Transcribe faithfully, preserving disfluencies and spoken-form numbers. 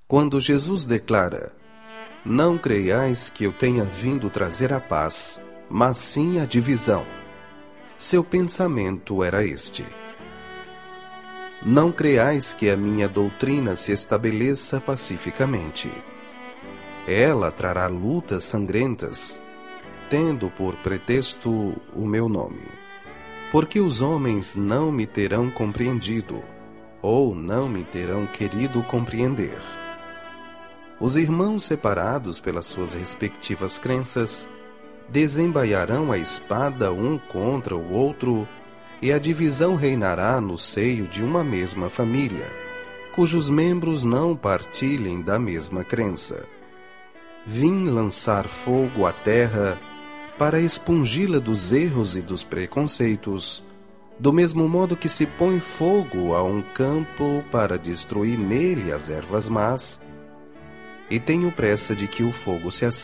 Quando Jesus declara: "Não creiais que eu tenha vindo trazer a paz, mas sim a divisão", seu pensamento era este: "Não creiais que a minha doutrina se estabeleça pacificamente. Ela trará lutas sangrentas, tendo por pretexto o meu nome. Porque os homens não me terão compreendido, ou não me terão querido compreender." Os irmãos separados pelas suas respectivas crenças desembaiarão a espada um contra o outro, e a divisão reinará no seio de uma mesma família, cujos membros não partilhem da mesma crença. Vim lançar fogo à terra para expungi-la dos erros e dos preconceitos, do mesmo modo que se põe fogo a um campo para destruir nele as ervas más, e tenho pressa de que o fogo se acenda